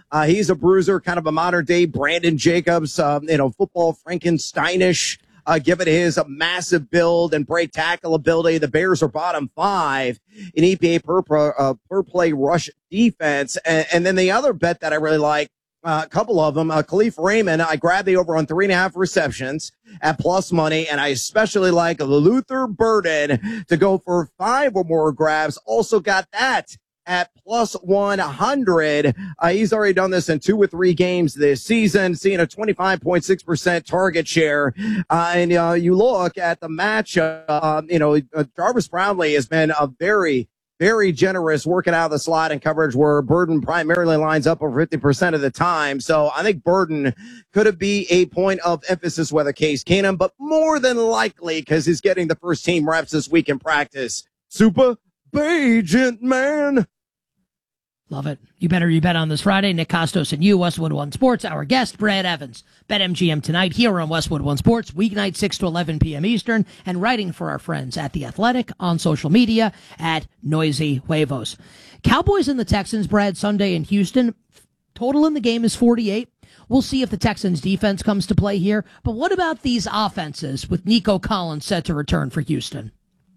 He's a bruiser, kind of a modern day Brandon Jacobs, football Frankensteinish, given his massive build and break tackle ability. The Bears are bottom 5 in EPA per play rush defense. And then the other bet that I really like, a couple of them, Khalif Raymond, I grabbed the over on 3.5 receptions at plus money. And I especially like Luther Burden to go for 5 or more grabs. Also got that at plus 100. He's already done this in 2 or 3 games this season, seeing a 25.6% target share. And you look at the matchup, Jarvis Brownlee has been a very, very generous working out of the slot and coverage where Burden primarily lines up over 50% of the time. So I think Burden could be a point of emphasis with Case Keenum, but more than likely because he's getting the first team reps this week in practice. Super Agent Man. Love it. You bet on this Friday. Nick Costos and you, Westwood One Sports. Our guest, Brad Evans. BetMGM tonight here on Westwood One Sports, weeknight 6 to 11 p.m. Eastern, and writing for our friends at The Athletic on social media at Noisy Huevos. Cowboys and the Texans, Brad, Sunday in Houston. Total in the game is 48. We'll see if the Texans defense comes to play here. But what about these offenses with Nico Collins set to return for Houston?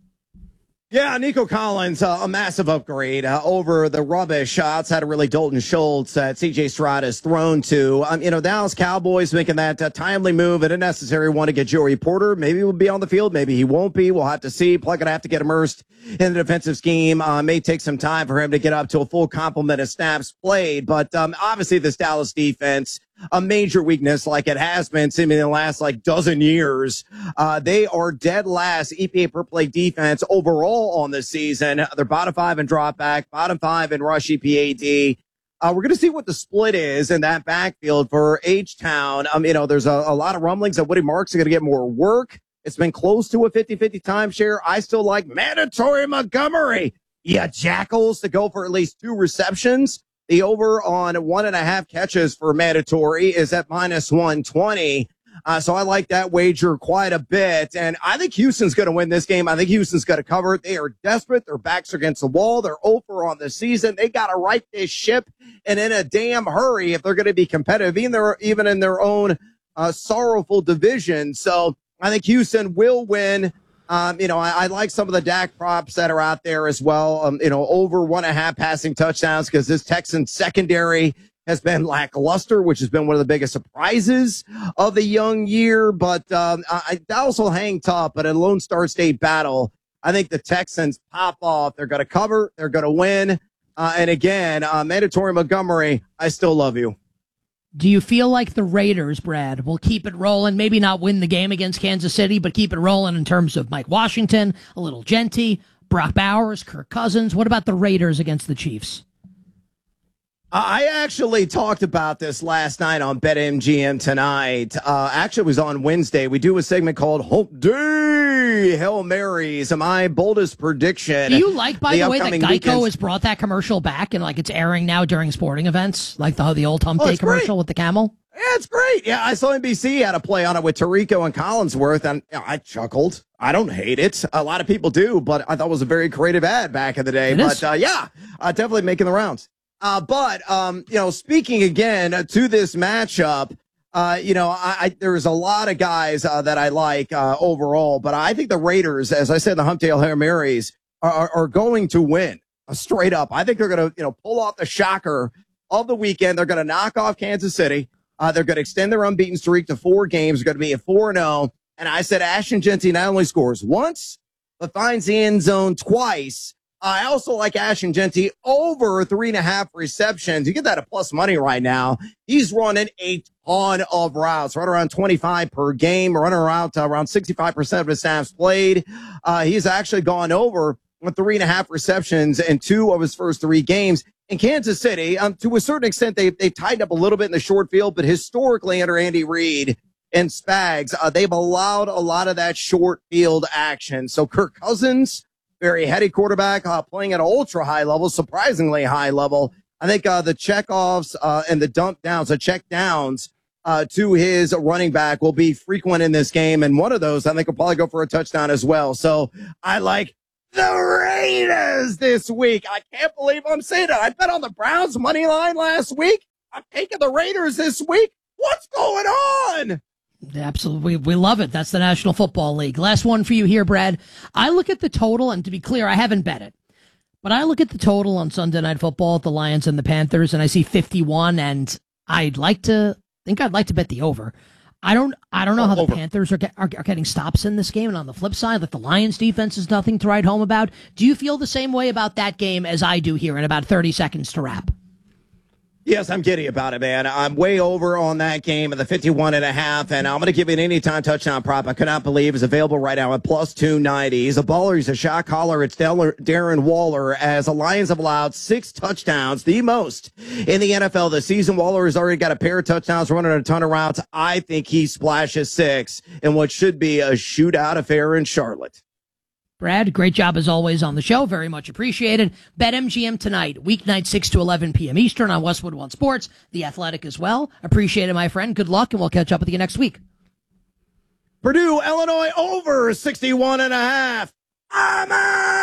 Yeah, Nico Collins, a massive upgrade over the rubbish outside of really Dalton Schultz that C.J. Stroud has thrown to. Dallas Cowboys making that timely move and a necessary one to get Joey Porter. Maybe he'll be on the field. Maybe he won't be. We'll have to see. Plug going to have to get immersed in the defensive scheme. May take some time for him to get up to a full complement of snaps played. But obviously this Dallas defense, a major weakness like it has been seemingly in the last dozen years. They are dead last EPA per play defense overall on the season. They're bottom 5 in drop back, bottom 5 in rush EPAD. We're going to see what the split is in that backfield for H-Town. There's a lot of rumblings that Woody Marks are going to get more work. It's been close to a 50-50 timeshare. I still like Mandatory Montgomery. Yeah, Jackals to go for at least 2 receptions. The over on 1.5 catches for Mandatory is at minus 120. So I like that wager quite a bit. And I think Houston's going to win this game. I think Houston's going to cover it. They are desperate. Their backs are against the wall. They're over on the season. They got to right this ship and in a damn hurry if they're going to be competitive, even in their own sorrowful division. So I think Houston will win. I like some of the Dak props that are out there as well. Over 1.5 passing touchdowns because this Texans secondary has been lackluster, which has been one of the biggest surprises of the young year. But Dallas will hang tough, but in a Lone Star State battle, I think the Texans pop off. They're going to cover. They're going to win. And again, Mandatory Montgomery, I still love you. Do you feel like the Raiders, Brad, will keep it rolling? Maybe not win the game against Kansas City, but keep it rolling in terms of Mike Washington, a little Genty, Brock Bowers, Kirk Cousins. What about the Raiders against the Chiefs? I actually talked about this last night on BetMGM tonight. Actually, it was on Wednesday. We do a segment called Hump Day Hail Marys. My boldest prediction. Do you like, by the way, that Geico has brought that commercial back and it's airing now during sporting events, like the old Hump Day commercial with the camel? Yeah, it's great. Yeah, I saw NBC had a play on it with Tirico and Collinsworth, and I chuckled. I don't hate it. A lot of people do, but I thought it was a very creative ad back in the day. Definitely making the rounds. Speaking again to this matchup, there's a lot of guys that I like overall, but I think the Raiders, as I said, the Hump Day Hail Marys are going to win straight up. I think they're going to, pull off the shocker of the weekend. They're going to knock off Kansas City. They're going to extend their unbeaten streak to 4 games. They're going to be at 4-0. And I said Ashton Genty not only scores once, but finds the end zone twice. I also like Ashton Genty over 3.5 receptions. You get that at plus money right now. He's running a ton of routes, right around 25 per game, running around 65% of his snaps played. He's actually gone over with 3.5 receptions in 2 of his first 3 games. In Kansas City, to a certain extent, they've tightened up a little bit in the short field, but historically under Andy Reid and Spags, they've allowed a lot of that short field action. So Kirk Cousins, very heady quarterback, playing at an ultra high level, surprisingly high level. I think the checkoffs and the dump downs, the check downs to his running back will be frequent in this game. And one of those, I think, will probably go for a touchdown as well. So I like the Raiders this week. I can't believe I'm saying that. I bet on the Browns money line last week. I'm taking the Raiders this week. What's going on? Absolutely. We love it. That's the National Football League. Last one for you here, Brad. I look at the total, and to be clear, I haven't bet it, but I look at the total on Sunday Night Football at the Lions and the Panthers, and I see 51, and I'd like to bet the over. I don't know how the Panthers are getting stops in this game, and on the flip side, like the Lions defense is nothing to write home about. Do you feel the same way about that game as I do here in about 30 seconds to wrap? Yes, I'm giddy about it, man. I'm way over on that game at the 51.5, and I'm going to give it an anytime touchdown prop. I could not believe is available right now at plus 290. He's a baller. He's a shot caller. It's Darren Waller, as the Lions have allowed 6 touchdowns, the most in the NFL this season. Waller has already got a pair of touchdowns, running a ton of routes. I think he splashes 6 in what should be a shootout affair in Charlotte. Brad, great job as always on the show. Very much appreciated. BetMGM tonight, weeknight 6 to 11 p.m. Eastern on Westwood One Sports, The Athletic as well. Appreciate it, my friend. Good luck, and we'll catch up with you next week. Purdue, Illinois over 61.5. I'm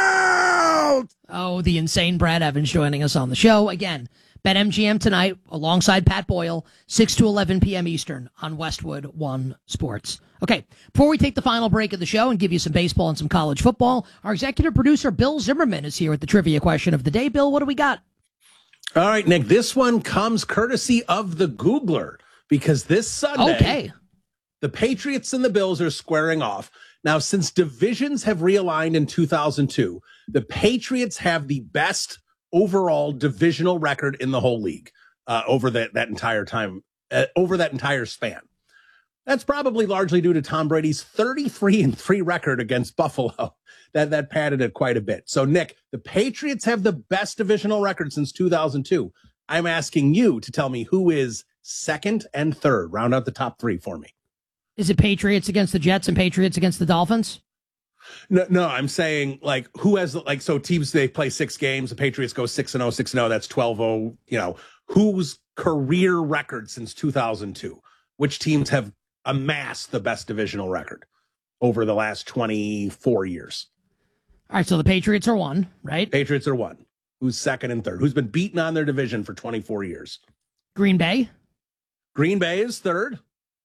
out! Oh, the insane Brad Evans joining us on the show. Again, BetMGM tonight alongside Pat Boyle, 6 to 11 p.m. Eastern on Westwood One Sports. Okay, before we take the final break of the show and give you some baseball and some college football, our executive producer, Bill Zimmerman, is here with the trivia question of the day. Bill, what do we got? All right, Nick, this one comes courtesy of the Googler, because this Sunday, the Patriots and the Bills are squaring off. Now, since divisions have realigned in 2002, the Patriots have the best overall divisional record in the whole league over that entire time, over that entire span. That's probably largely due to Tom Brady's 33-3 record against Buffalo. That padded it quite a bit. So, Nick, the Patriots have the best divisional record since 2002. I'm asking you to tell me who is second and third. Round out the top 3 for me. Is it Patriots against the Jets and Patriots against the Dolphins? No, I'm saying, like, who has, like, so teams, they play 6 games. The Patriots go 6-0, 6-0. That's 12-0. You know, whose career record since 2002? Which teams have amassed the best divisional record over the last 24 years? All right, so the Patriots are 1, right? Patriots are 1. Who's second and third? Who's been beaten on their division for 24 years? Green Bay. Green Bay is third.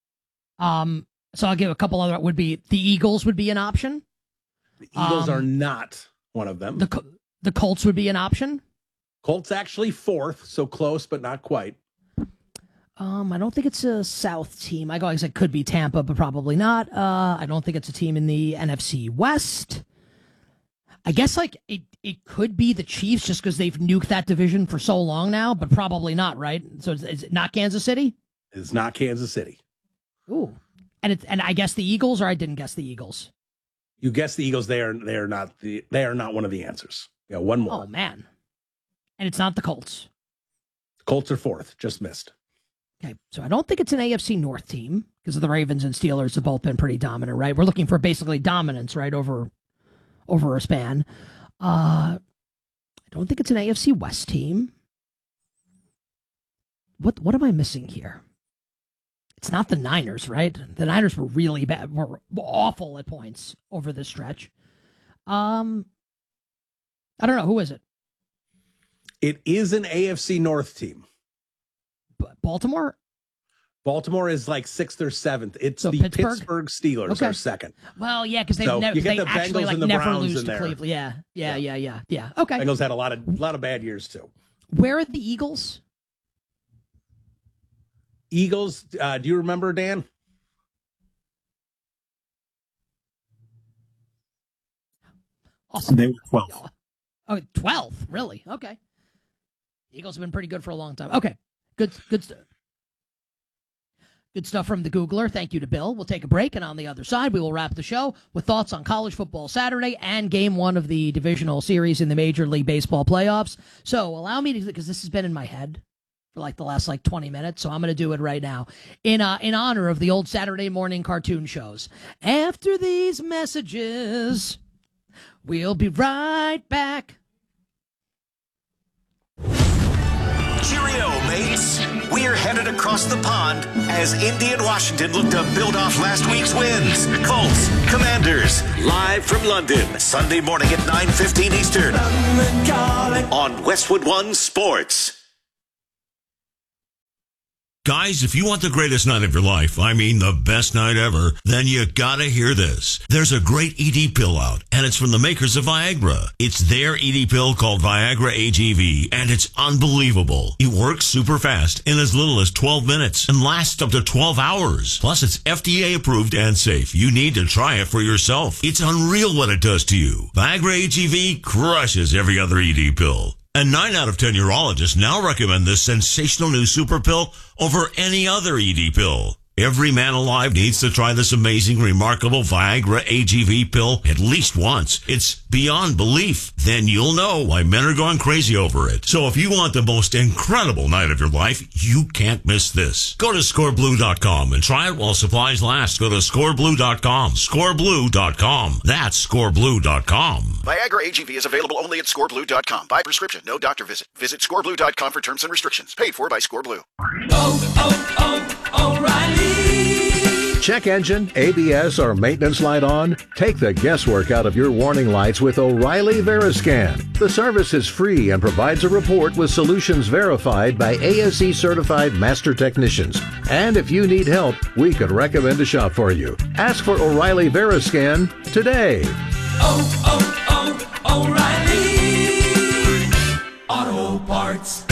So I'll give a couple other. Would be the Eagles would be an option. The Eagles are not one of them. The Colts would be an option. Colts actually 4th, so close but not quite. I don't think it's a South team. I guess it could be Tampa, but probably not. I don't think it's a team in the NFC West. I guess like it could be the Chiefs just because they've nuked that division for so long now, but probably not, right? So is it not Kansas City? It's not Kansas City. Ooh, and I guess the Eagles, or I didn't guess the Eagles. You guessed the Eagles. They are not one of the answers. Yeah, one more. Oh man, and it's not the Colts. The Colts are 4th, just missed. Okay, so I don't think it's an AFC North team because the Ravens and Steelers have both been pretty dominant, right? We're looking for basically dominance, right, over a span. I don't think it's an AFC West team. What am I missing here? It's not the Niners, right? The Niners were really bad, were awful at points over this stretch. I don't know. Who is it? It is an AFC North team. Baltimore? Baltimore is like 6th or 7th. It's so the Pittsburgh Steelers are second. Well, yeah, because they actually like never lose to Cleveland. Yeah. Okay. Bengals had a lot of bad years too. Where are the Eagles? Eagles, do you remember, Dan? Awesome. They were 12th. Oh, 12th, really? Okay. Eagles have been pretty good for a long time. Okay, good stuff. Good stuff from the Googler. Thank you to Bill. We'll take a break, and on the other side, we will wrap the show with thoughts on college football Saturday and Game 1 of the divisional series in the Major League Baseball playoffs. So allow me to, because this has been in my head for like the last 20 minutes, so I'm going to do it right now in honor of the old Saturday morning cartoon shows. After these messages, we'll be right back. Cheerio, mates. We're headed across the pond as Indy and Washington look to build off last week's wins. Colts, Commanders, live from London, Sunday morning at 9:15 Eastern on Westwood One Sports. Guys, if you want the greatest night of your life, I mean the best night ever, then you gotta hear this. There's a great ED pill out, and it's from the makers of Viagra. It's their ED pill called Viagra AGV, and it's unbelievable. It works super fast in as little as 12 minutes and lasts up to 12 hours. Plus, it's FDA approved and safe. You need to try it for yourself. It's unreal what it does to you. Viagra AGV crushes every other ED pill. And 9 out of 10 urologists now recommend this sensational new super pill over any other ED pill. Every man alive needs to try this amazing, remarkable Viagra AGV pill at least once. It's beyond belief. Then you'll know why men are going crazy over it. So if you want the most incredible night of your life, you can't miss this. Go to scoreblue.com and try it while supplies last. Go to scoreblue.com. Scoreblue.com. That's scoreblue.com. Viagra AGV is available only at scoreblue.com. By prescription, no doctor visit. Visit scoreblue.com for terms and restrictions. Paid for by Scoreblue. O'Reilly. Check engine, ABS, or maintenance light on? Take the guesswork out of your warning lights with O'Reilly Veriscan. The service is free and provides a report with solutions verified by ASE certified master technicians. And if you need help, we could recommend a shop for you. Ask for O'Reilly Veriscan today. O'Reilly Auto Parts.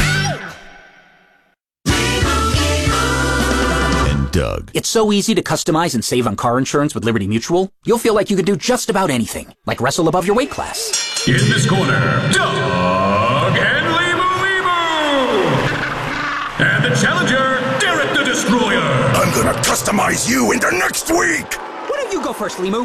Doug. It's so easy to customize and save on car insurance with Liberty Mutual. You'll feel like you could do just about anything, like wrestle above your weight class. In this corner, Doug and Lebu. And the challenger, Derek the Destroyer. I'm gonna customize you into next week. Why don't you go first, Limu?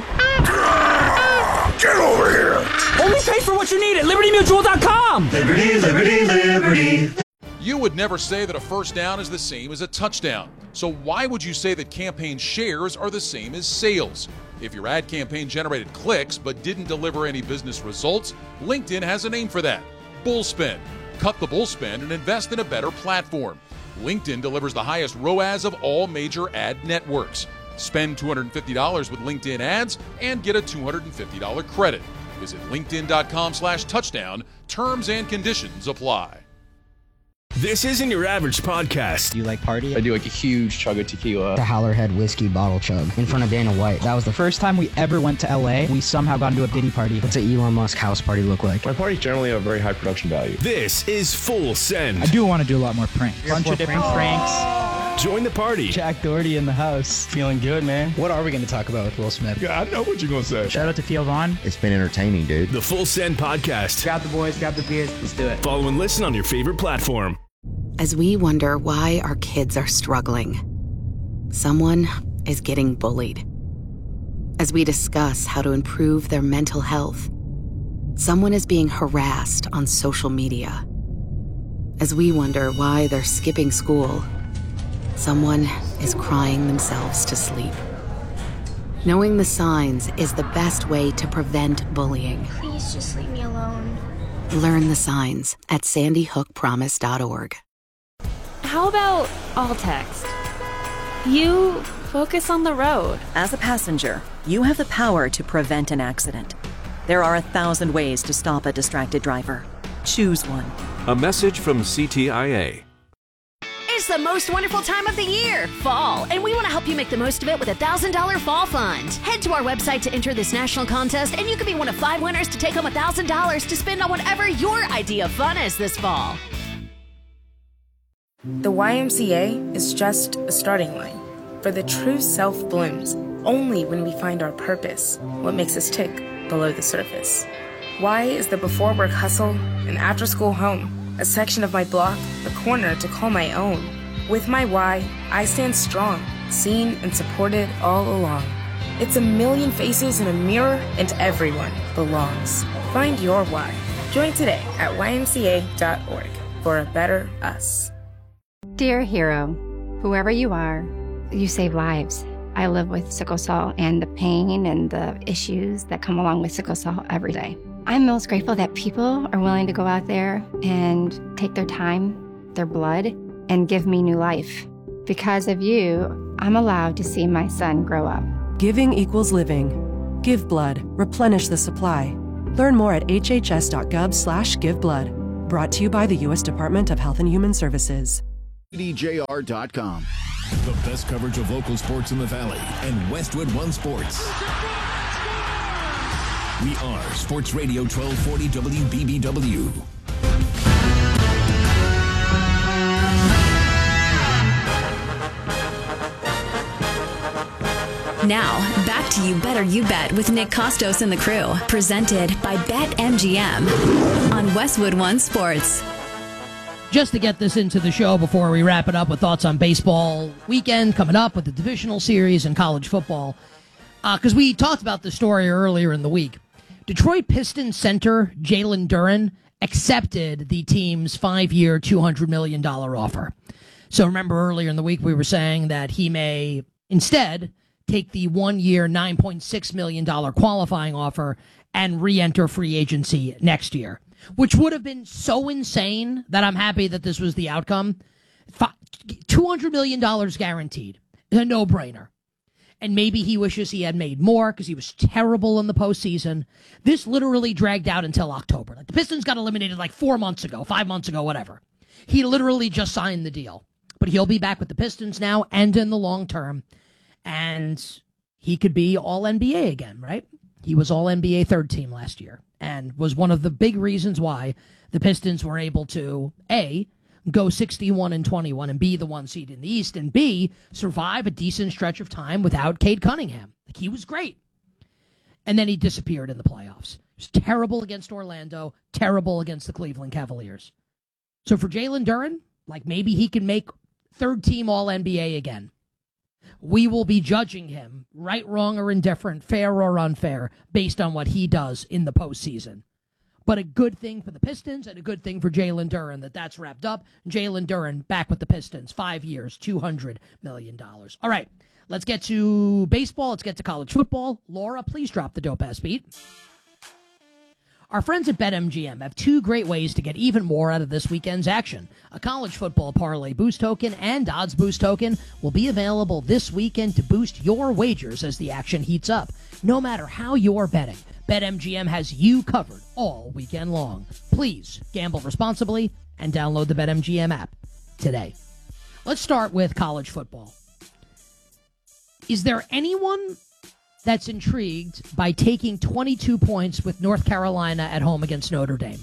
Get over here. Only pay for what you need at LibertyMutual.com. Liberty, liberty, liberty. You would never say that a first down is the same as a touchdown. So why would you say that campaign shares are the same as sales? If your ad campaign generated clicks but didn't deliver any business results, LinkedIn has a name for that: bullspend. Cut the bullspend and invest in a better platform. LinkedIn delivers the highest ROAS of all major ad networks. Spend $250 with LinkedIn ads and get a $250 credit. Visit linkedin.com/touchdown. Terms and conditions apply. This isn't your average podcast. Do you like party? I do like a huge chug of tequila. The Howlerhead whiskey bottle chug in front of Dana White. That was the first time we ever went to LA. We somehow got into a Diddy party. What's an Elon Musk house party look like? My parties generally have very high production value. This is Full Send. I do want to do a lot more pranks. Bunch of different pranks. Join the party. Jack Doherty in the house. Feeling good, man. What are we going to talk about with Will Smith? Yeah, I know what you're going to say. Shout out to Theo Vaughn. It's been entertaining, dude. The Full Send podcast. Grab the boys, grab the beers. Let's do it. Follow and listen on your favorite platform. As we wonder why our kids are struggling, someone is getting bullied. As we discuss how to improve their mental health, someone is being harassed on social media. As we wonder why they're skipping school, someone is crying themselves to sleep. Knowing the signs is the best way to prevent bullying. Please just leave me alone. Learn the signs at sandyhookpromise.org. How about all text? You focus on the road. As a passenger, you have the power to prevent an accident. There are 1,000 ways to stop a distracted driver. Choose one. A message from CTIA. It's the most wonderful time of the year, fall, and we want to help you make the most of it with a $1,000 fall fund. Head to our website to enter this national contest, and you could be one of 5 winners to take home $1,000 to spend on whatever your idea of fun is this fall. The YMCA is just a starting line, for the true self blooms only when we find our purpose, what makes us tick below the surface. Y is the before work hustle and after school home, a section of my block, a corner to call my own. With my Y, I stand strong, seen and supported all along. It's a million faces in a mirror, and everyone belongs. Find your Y. Join today at ymca.org for a better us. Dear hero, whoever you are, you save lives. I live with sickle cell and the pain and the issues that come along with sickle cell every day. I'm most grateful that people are willing to go out there and take their time, their blood, and give me new life. Because of you, I'm allowed to see my son grow up. Giving equals living. Give blood. Replenish the supply. Learn more at hhs.gov/giveblood. Brought to you by the U.S. Department of Health and Human Services. DJR.com. The best coverage of local sports in the Valley and Westwood One Sports. We are Sports Radio 1240 WBBW. Now, back to You Better You Bet with Nick Costos and the crew. Presented by BetMGM on Westwood One Sports. Just to get this into the show before we wrap it up with thoughts on baseball weekend coming up with the divisional series and college football, because we talked about the story earlier in the week. Detroit Pistons center Jalen Duren accepted the team's 5-year, $200 million offer. So remember earlier in the week we were saying that he may instead take the 1-year, $9.6 million qualifying offer and re-enter free agency next year, which would have been so insane that I'm happy that this was the outcome. $200 million guaranteed is a no-brainer. And maybe he wishes he had made more because he was terrible in the postseason. This literally dragged out until October. Like the Pistons got eliminated like 4 months ago, 5 months ago, whatever. He literally just signed the deal. But he'll be back with the Pistons now and in the long term. And he could be All-NBA again, right? He was All-NBA third team last year and was one of the big reasons why the Pistons were able to, A, go 61-21 and be the 1 seed in the East, and B, survive a decent stretch of time without Cade Cunningham. Like, he was great. And then he disappeared in the playoffs. He was terrible against Orlando, terrible against the Cleveland Cavaliers. So for Jalen Duren, like maybe he can make third team All-NBA again. We will be judging him, right, wrong, or indifferent, fair or unfair, based on what he does in the postseason. But a good thing for the Pistons and a good thing for Jalen Duren that's wrapped up. Jalen Duren back with the Pistons, 5 years, $200 million. All right, let's get to baseball. Let's get to college football. Laura, please drop the dope-ass beat. Our friends at BetMGM have 2 great ways to get even more out of this weekend's action. A college football parlay boost token and odds boost token will be available this weekend to boost your wagers as the action heats up. No matter how you're betting, BetMGM has you covered all weekend long. Please gamble responsibly and download the BetMGM app today. Let's start with college football. Is there anyone that's intrigued by taking 22 points with North Carolina at home against Notre Dame?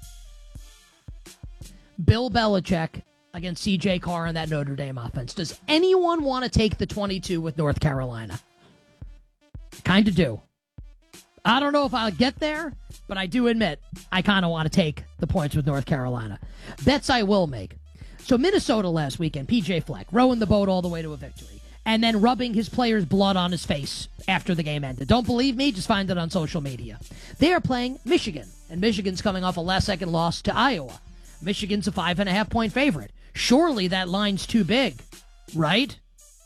Bill Belichick against C.J. Carr and that Notre Dame offense. Does anyone want to take the 22 with North Carolina? Kind of do. I don't know if I'll get there, but I do admit I kind of want to take the points with North Carolina. Bets I will make. So Minnesota last weekend, P.J. Fleck, rowing the boat all the way to a victory, and then rubbing his players' blood on his face after the game ended. Don't believe me? Just find it on social media. They are playing Michigan, and Michigan's coming off a last-second loss to Iowa. Michigan's a 5.5-point favorite. Surely that line's too big, right?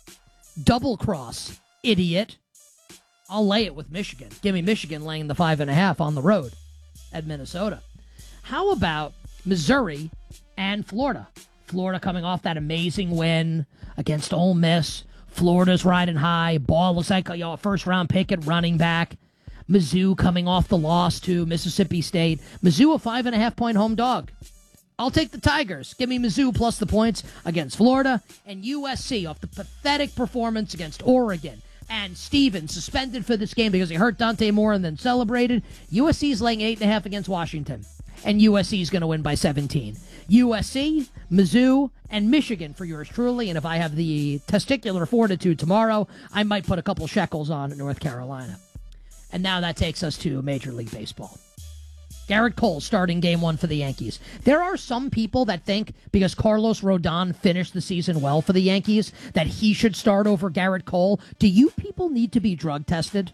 Double cross, idiot. I'll lay it with Michigan. Give me Michigan laying the 5.5 on the road at Minnesota. How about Missouri and Florida? Florida coming off that amazing win against Ole Miss. Florida's riding high. Ball looks like a first-round pick at running back. Mizzou coming off the loss to Mississippi State. Mizzou a 5.5-point home dog. I'll take the Tigers. Give me Mizzou plus the points against Florida. And USC off the pathetic performance against Oregon. And Stevens suspended for this game because he hurt Dante Moore and then celebrated. USC's laying 8.5 against Washington. And USC's going to win by 17. USC, Mizzou, and Michigan for yours truly. And if I have the testicular fortitude tomorrow, I might put a couple shekels on North Carolina. And now that takes us to Major League Baseball. Garrett Cole starting game 1 for the Yankees. There are some people that think because Carlos Rodon finished the season well for the Yankees that he should start over Garrett Cole. Do you people need to be drug tested?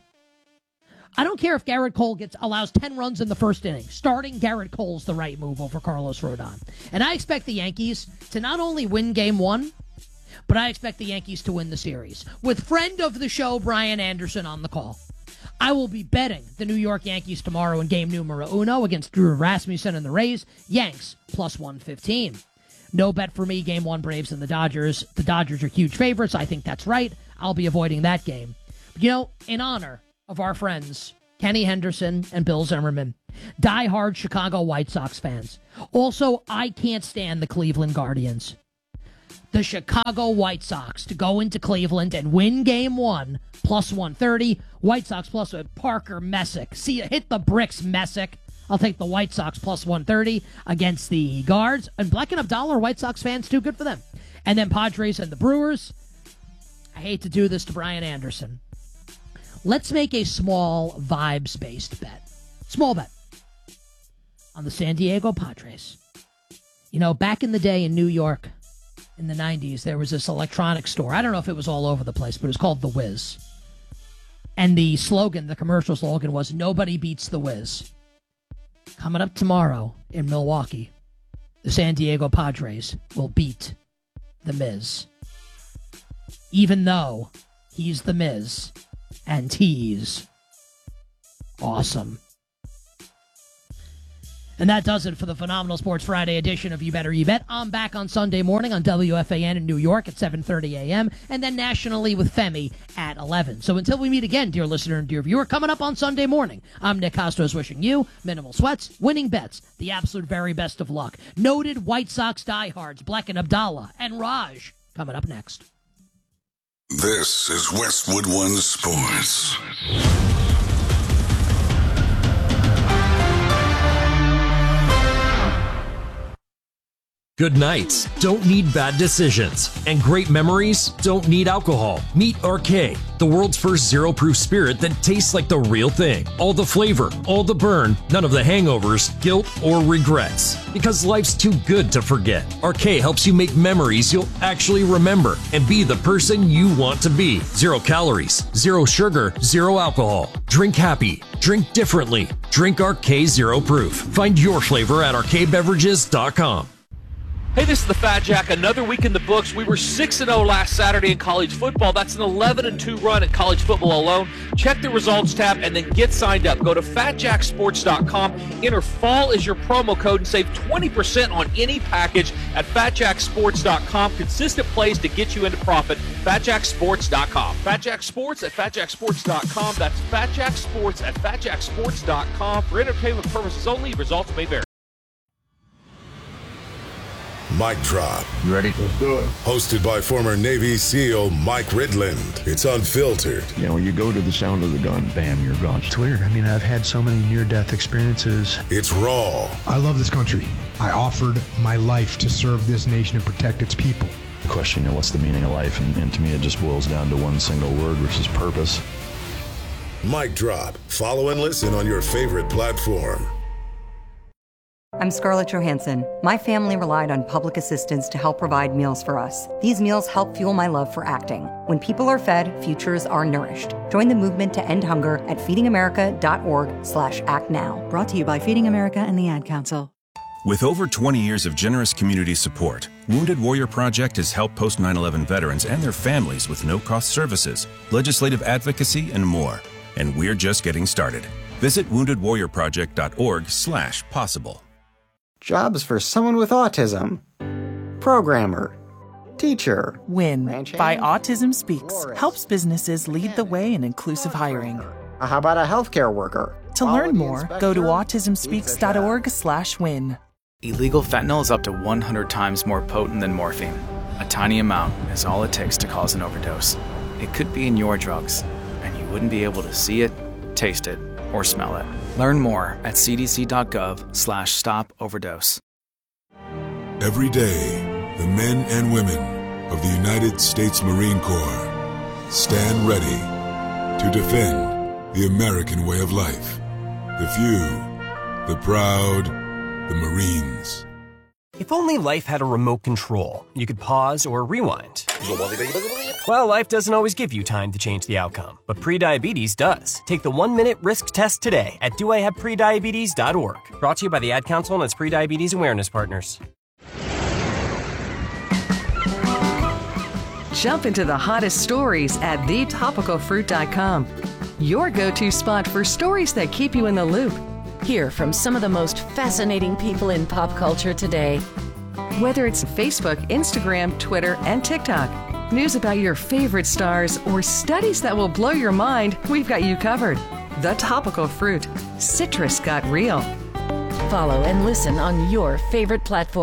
I don't care if Garrett Cole allows 10 runs in the first inning. Starting Garrett Cole's the right move over Carlos Rodon. And I expect the Yankees to not only win game 1, but I expect the Yankees to win the series. With friend of the show, Brian Anderson, on the call. I will be betting the New York Yankees tomorrow in game numero uno against Drew Rasmussen and the Rays. Yanks plus 115. No bet for me, game 1 Braves and the Dodgers. The Dodgers are huge favorites. I think that's right. I'll be avoiding that game. But, in honor of our friends, Kenny Henderson and Bill Zimmerman, diehard Chicago White Sox fans. Also, I can't stand the Cleveland Guardians. the Chicago White Sox to go into Cleveland and win Game 1, plus 130. White Sox plus Parker Messick. See, hit the bricks, Messick. I'll take the White Sox plus 130 against the Guards. And Black and Abdallah are White Sox fans, too. Good for them. And then Padres and the Brewers. I hate to do this to Brian Anderson. Let's make a small vibes-based bet. Small bet. On the San Diego Padres. You know, back in the day in New York, in the 90s, there was this electronics store. I don't know if it was all over the place, but it was called The Wiz. And the slogan, the commercial slogan was, nobody beats The Wiz. Coming up tomorrow in Milwaukee, the San Diego Padres will beat The Miz. Even though he's The Miz, and he's awesome. And that does it for the Phenomenal Sports Friday edition of You Better You Bet. I'm back on Sunday morning on WFAN in New York at 7:30 a.m. and then nationally with Femi at 11. So until we meet again, dear listener and dear viewer, coming up on Sunday morning, I'm Nick Costos wishing you minimal sweats, winning bets, the absolute very best of luck. Noted White Sox diehards, Black and Abdallah, and Raj, coming up next. This is Westwood One Sports. Good nights don't need bad decisions, and great memories don't need alcohol. Meet Arcade, the world's first zero-proof spirit that tastes like the real thing. All the flavor, all the burn, none of the hangovers, guilt, or regrets. Because life's too good to forget. Arcade helps you make memories you'll actually remember and be the person you want to be. 0 calories, 0 sugar, 0 alcohol. Drink happy, drink differently. Drink Arcade Zero Proof. Find your flavor at arcadebeverages.com. Hey, this is the Fat Jack. Another week in the books. We were 6-0 last Saturday in college football. That's an 11-2 run in college football alone. Check the results tab and then get signed up. Go to fatjacksports.com. Enter fall as your promo code and save 20% on any package at fatjacksports.com. Consistent plays to get you into profit. Fatjacksports.com. Fatjacksports at fatjacksports.com. That's fatjacksports at fatjacksports.com. For entertainment purposes only, results may vary. Mic Drop. You ready? Let's do it. Hosted by former Navy SEAL Mike Ridland. It's unfiltered. You know, you go to the sound of the gun, bam, you're gone. It's weird. I mean, I've had so many near-death experiences. It's raw. I love this country. I offered my life to serve this nation and protect its people. The question, you know, what's the meaning of life? And to me, it just boils down to one single word, which is purpose. Mic Drop. Follow and listen on your favorite platform. I'm Scarlett Johansson. My family relied on public assistance to help provide meals for us. These meals help fuel my love for acting. When people are fed, futures are nourished. Join the movement to end hunger at feedingamerica.org/actnow. Brought to you by Feeding America and the Ad Council. With over 20 years of generous community support, Wounded Warrior Project has helped post 9/11 veterans and their families with no-cost services, legislative advocacy, and more. And we're just getting started. Visit woundedwarriorproject.org/possible. Jobs for someone with autism. Programmer. Teacher. WIN by Autism Speaks helps businesses lead the way in inclusive hiring. How about a healthcare worker? To learn more, go to autismspeaks.org/win. Illegal fentanyl is up to 100 times more potent than morphine. A tiny amount is all it takes to cause an overdose. It could be in your drugs, and you wouldn't be able to see it, taste it, or smell it. Learn more at cdc.gov/stop-overdose. Every day, the men and women of the United States Marine Corps stand ready to defend the American way of life. The few, the proud, the Marines. If only life had a remote control, you could pause or rewind. Well, life doesn't always give you time to change the outcome, but prediabetes does. Take the 1-minute risk test today at doihaveprediabetes.org. Brought to you by the Ad Council and its prediabetes awareness partners. Jump into the hottest stories at thetopicalfruit.com. Your go-to spot for stories that keep you in the loop. Hear from some of the most fascinating people in pop culture today. Whether it's Facebook, Instagram, Twitter, and TikTok, news about your favorite stars, or studies that will blow your mind, we've got you covered. The Topical Fruit. Citrus got real. Follow and listen on your favorite platform.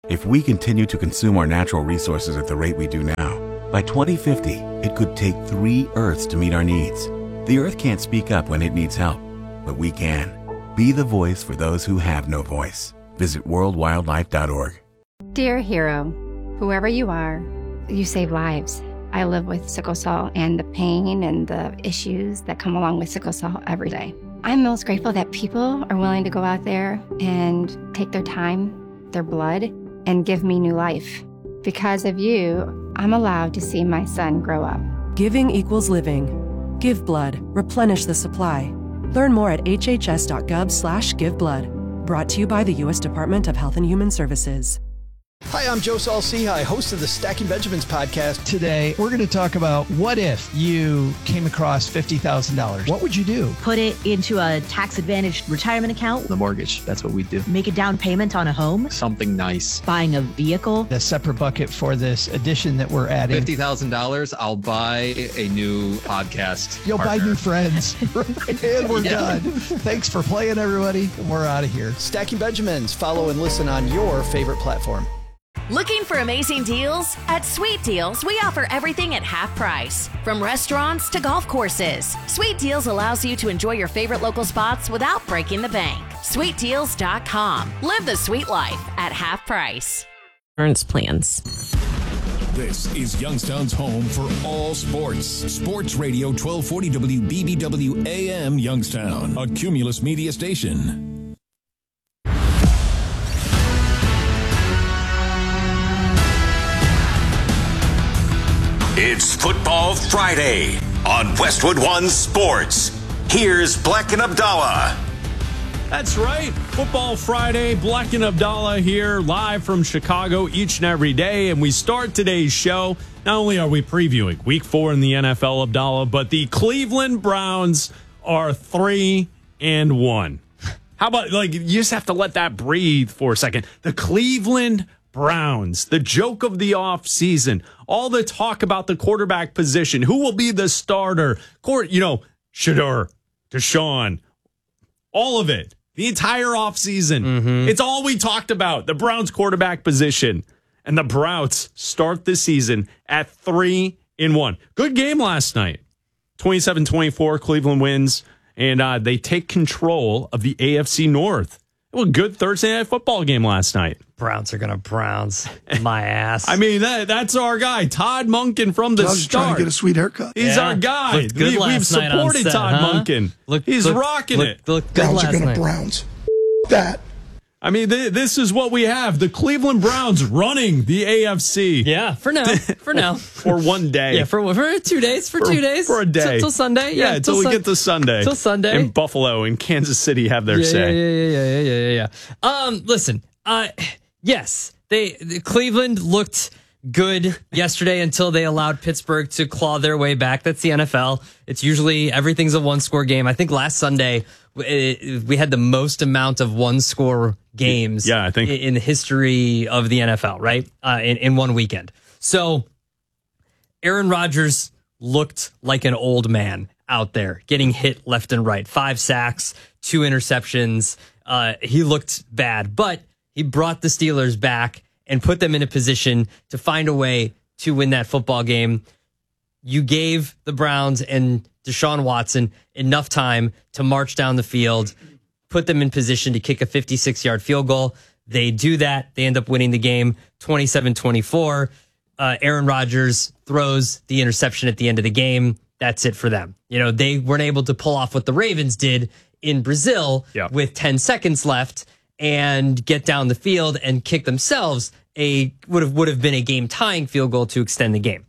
If we continue to consume our natural resources at the rate we do now, by 2050, it could take 3 Earths to meet our needs. The Earth can't speak up when it needs help, but we can. Be the voice for those who have no voice. Visit worldwildlife.org. Dear hero, whoever you are, you save lives. I live with sickle cell and the pain and the issues that come along with sickle cell every day. I'm most grateful that people are willing to go out there and take their time, their blood, and give me new life. Because of you, I'm allowed to see my son grow up. Giving equals living. Give blood. Replenish the supply. Learn more at hhs.gov/giveblood. Brought to you by the U.S. Department of Health and Human Services. Hi, I'm Joe Saul-Sehy, host of the Stacking Benjamins podcast. Today, we're going to talk about what if you came across $50,000? What would you do? Put it into a tax-advantaged retirement account. The mortgage, that's what we do. Make a down payment on a home. Something nice. Buying a vehicle. A separate bucket for this addition that we're adding. $50,000, I'll buy a new podcast. You'll partner. buy new friends. And we're done. Thanks for playing, everybody. We're out of here. Stacking Benjamins. Follow and listen on your favorite platform. Looking for amazing deals? At Sweet Deals, we offer everything at half price. From restaurants to golf courses, Sweet Deals allows you to enjoy your favorite local spots without breaking the bank. SweetDeals.com. Live the sweet life at half price. Insurance plans. This is Youngstown's home for all sports. Sports Radio 1240 WBBW AM Youngstown, a Cumulus media station. It's Football Friday on Westwood One Sports. Here's Black and Abdallah. That's right. Football Friday. Black and Abdallah here live from Chicago each and every day. And we start today's show. Not only are we previewing Week 4 in the NFL, Abdallah, but the Cleveland Browns are 3-1. How about, you just have to let that breathe for a second. The Cleveland Browns, the joke of the offseason, all the talk about the quarterback position, who will be the starter, Shedeur, Deshaun, all of it, the entire offseason. Mm-hmm. It's all we talked about, the Browns quarterback position. And the Browns start the season at 3-1. Good game last night. 27-24, Cleveland wins, and they take control of the AFC North. Well, good Thursday night football game last night. Browns are going to Browns my ass. I mean, that's our guy, Todd Monken from the Doug's start. Trying to get a sweet haircut. He's our guy. We've supported Todd Monken. He's rocking it. Browns are going to Browns. That. I mean, this is what we have. The Cleveland Browns running the AFC. Yeah, for now. For now. For one day. Yeah, for 2 days. For 2 days. For a day. Till Sunday. Yeah, until we get to Sunday. Till Sunday. And Buffalo and Kansas City have their say. Yeah. Listen, yes, Cleveland looked good yesterday until they allowed Pittsburgh to claw their way back. That's the NFL. It's usually everything's a one-score game. I think last Sunday we had the most amount of one-score games I think in the history of the NFL, right? In one weekend. So Aaron Rodgers looked like an old man out there, getting hit left and right. 5 sacks, 2 interceptions. He looked bad, but he brought the Steelers back and put them in a position to find a way to win that football game. You gave the Browns and Deshaun Watson enough time to march down the field, put them in position to kick a 56-yard field goal. They do that. They end up winning the game 27-24. Aaron Rodgers throws the interception at the end of the game. That's it for them. They weren't able to pull off what the Ravens did in Brazil with 10 seconds left and get down the field and kick themselves would have been a game-tying field goal to extend the game.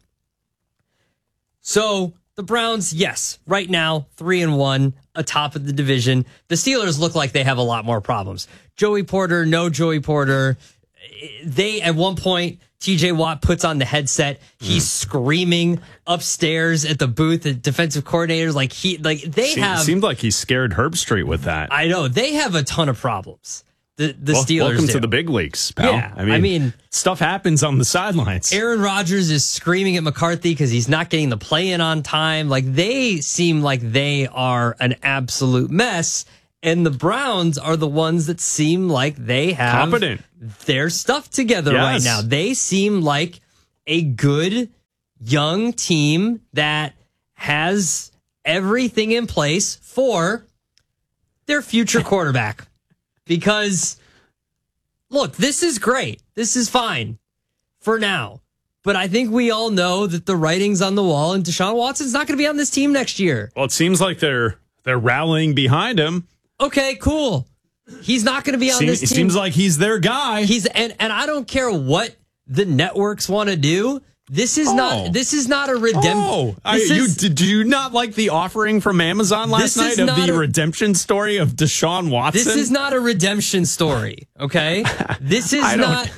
So the Browns, yes, right now 3-1, atop of the division. The Steelers look like they have a lot more problems. Joey Porter, no Joey Porter. They at one point, TJ Watt puts on the headset. He's screaming upstairs at the booth. The defensive coordinators, seemed like he scared Herb Street with that. I know they have a ton of problems. The Steelers. Welcome to the big leagues, pal. Yeah, I mean, stuff happens on the sidelines. Aaron Rodgers is screaming at McCarthy because he's not getting the play in on time. They seem like they are an absolute mess. And the Browns are the ones that seem like they have competent their stuff together right now. They seem like a good young team that has everything in place for their future quarterback. Because, look, this is great. This is fine for now. But I think we all know that the writing's on the wall, and Deshaun Watson's not going to be on this team next year. Well, it seems like they're rallying behind him. Okay, cool. He's not going to be on this team. It seems like he's their guy. And I don't care what the networks want to do. This is not a redemption. Did you not like the offering from Amazon last night of the redemption story of Deshaun Watson? This is not a redemption story, okay? This is not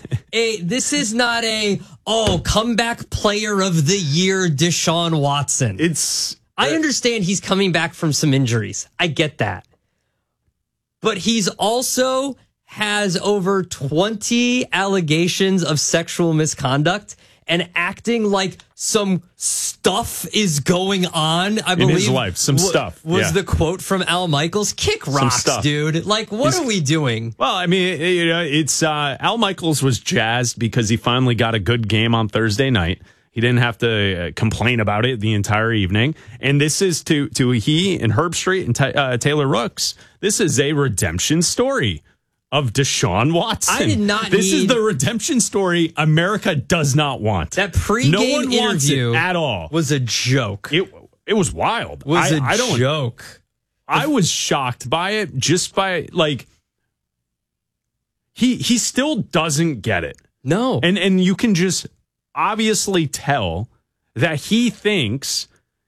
a comeback player of the year Deshaun Watson. I understand he's coming back from some injuries. I get that. But he's also has over 20 allegations of sexual misconduct and acting like some stuff is going on. I believe in his life, stuff was the quote from Al Michaels. Kick rocks, dude. Like, what are we doing? Well, I mean, it's Al Michaels was jazzed because he finally got a good game on Thursday night. He didn't have to complain about it the entire evening. And this is to he and Herb Street and Taylor Rooks. This is a redemption story of Deshaun Watson. I did not. This is the redemption story America does not want. That pregame interview at all was a joke. It was wild. Was a joke. I was shocked by it. Just by he still doesn't get it. No, and you can just obviously tell that he thinks,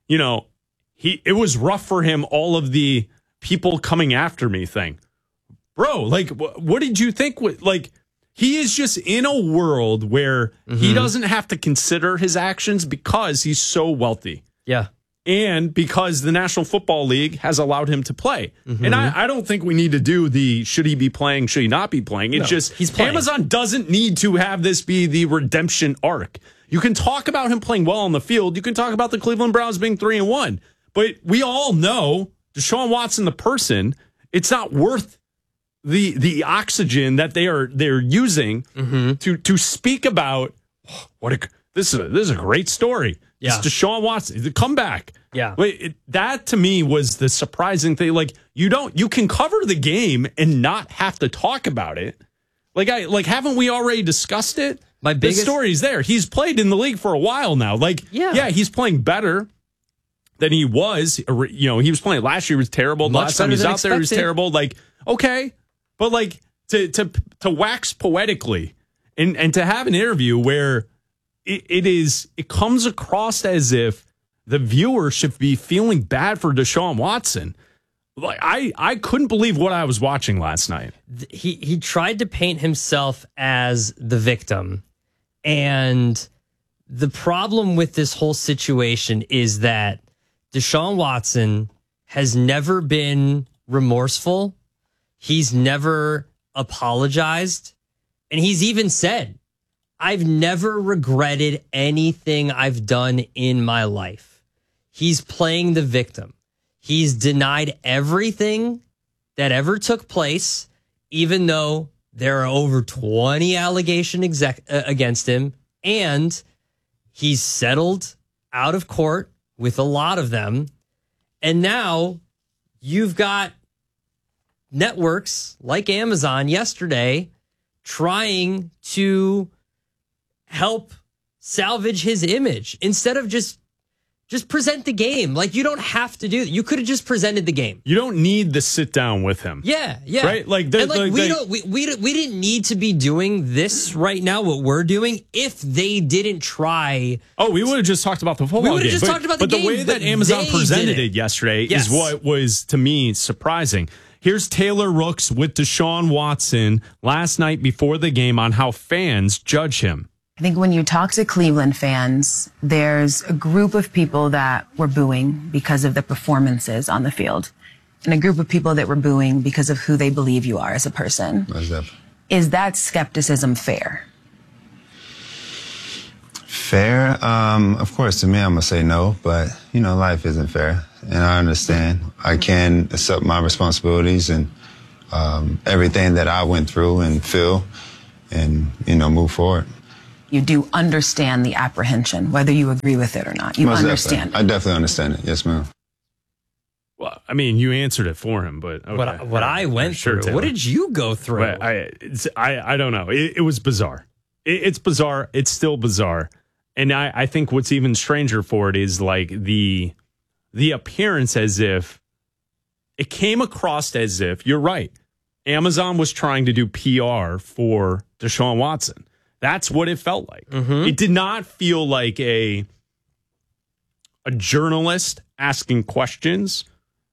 it was rough for him, all of the people coming after me thing. Bro, what did you think? He is just in a world where he doesn't have to consider his actions because he's so wealthy. Yeah. And because the National Football League has allowed him to play. And I don't think we need to do the should he be playing, should he not be playing. It's just he's playing. Amazon doesn't need to have this be the redemption arc. You can talk about him playing well on the field. You can talk about the Cleveland Browns being 3-1. But we all know Deshaun Watson, the person, it's not worth the oxygen that they're using to speak about this is a great story. Yeah. It's Deshaun Watson, the comeback. Yeah. That to me was the surprising thing. You can cover the game and not have to talk about it. Haven't we already discussed it? The story's there. He's played in the league for a while now. He's playing better than he was. He was playing last year. He was terrible. Last time he was out there, he was terrible. Okay. But to wax poetically and to have an interview where it comes across as if the viewer should be feeling bad for Deshaun Watson. I couldn't believe what I was watching last night. He tried to paint himself as the victim. And the problem with this whole situation is that Deshaun Watson has never been remorseful. He's never apologized. And he's even said, I've never regretted anything I've done in my life. He's playing the victim. He's denied everything that ever took place, even though there are over 20 allegations against him. And he's settled out of court with a lot of them. And now you've got networks like Amazon yesterday trying to help salvage his image instead of just present the game. You don't have to do that. You could have just presented the game. You don't need to sit down with him. Yeah. Right? We didn't need to be doing this right now, what we're doing, if they didn't try. Oh, we would have just talked about the football game. We would have just talked about the game. But the way that Amazon presented it yesterday is what was, to me, surprising. Here's Taylor Rooks with Deshaun Watson last night before the game on how fans judge him. I think when you talk to Cleveland fans, there's a group of people that were booing because of the performances on the field, and a group of people that were booing because of who they believe you are as a person. Is that skepticism fair? Fair? Of course, to me, I'm going to say no, but, life isn't fair, and I understand. I can accept my responsibilities and everything that I went through and feel and, move forward. You do understand the apprehension, whether you agree with it or not. You understand. I definitely understand it. Yes, ma'am. Well, I mean, you answered it for him, but okay. What I went through. Taylor. What did you go through? I don't know. It was bizarre. It's bizarre. It's still bizarre. And I think what's even stranger for it is like the appearance as if it came across as if, you're right, Amazon was trying to do PR for Deshaun Watson. That's what it felt like. Mm-hmm. It did not feel like a journalist asking questions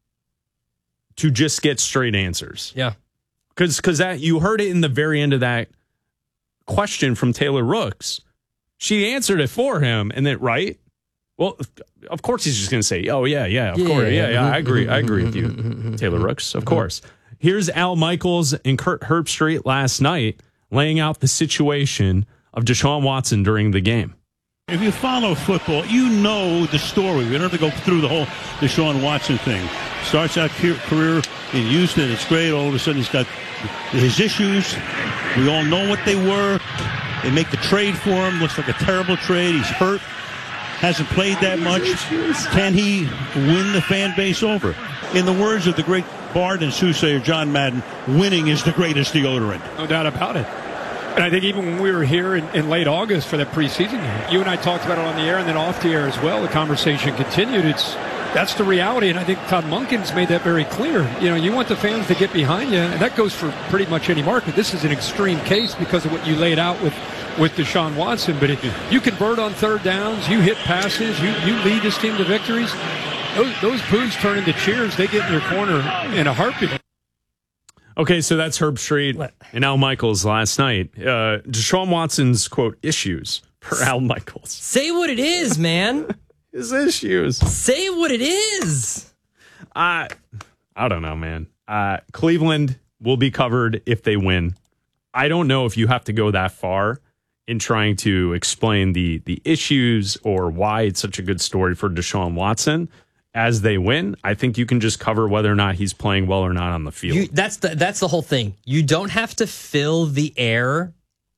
to just get straight answers. Yeah. Because that you heard it in the very end of that question from Taylor Rooks. She answered it for him, and then, right? Well, of course he's just going to say, oh, yeah, of course. Yeah, I agree with you, Taylor Rooks, of course. Here's Al Michaels and Kurt Herbstreit last night laying out the situation of Deshaun Watson during the game. If you follow football, you know the story. We don't have to go through the whole Deshaun Watson thing. Starts out career in Houston. It's great. All of a sudden, he's got his issues. We all know what they were. They make the trade for him. Looks like a terrible trade. He's hurt. Hasn't played that much. Can he win the fan base over? In the words of the great bard and soothsayer John Madden, winning is the greatest deodorant. No doubt about it. And I think even when we were here in late August for that preseason game, you and I talked about it on the air and then off the air as well. The conversation continued. That's the reality, and I think Todd Monken's made that very clear. You want the fans to get behind you, and that goes for pretty much any market. This is an extreme case because of what you laid out with Deshaun Watson. But if you convert on third downs, you hit passes, you lead this team to victories, those boos turn into cheers. They get in your corner in a heartbeat. Okay, so that's Herbstreit and Al Michaels last night. Deshaun Watson's, quote, issues per Al Michaels. Say what it is, man. His issues. Say what it is. I don't know, man. Cleveland will be covered if they win. I don't know if you have to go that far in trying to explain the issues or why it's such a good story for Deshaun Watson. As they win, I think you can just cover whether or not he's playing well or not on the field. That's the whole thing. You don't have to fill the air